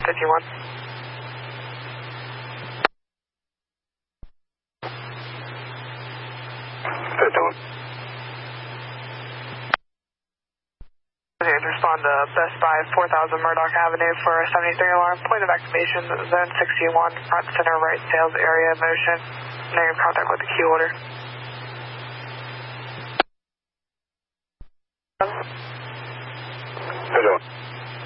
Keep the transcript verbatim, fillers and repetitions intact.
fifty-one. fifty-one. Okay, respond to Best Buy, four thousand Murdoch Avenue for a seventy-three alarm. Point of activation, zone sixty-one, front center right sales area motion. Negative contact with the queue order. fifty-one.